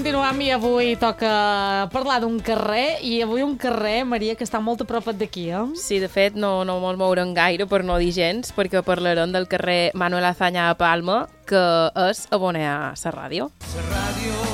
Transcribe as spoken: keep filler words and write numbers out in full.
continuem i avui toca parlar d'un carrer i avui un carrer, Maria, que està molt a prop d'aquí, eh? Sí, de fet, no, no me'l mourem gaire per no dir gens, perquè parlarem del carrer Manuel Azaña a Palma, que és abonat a la ràdio. La ràdio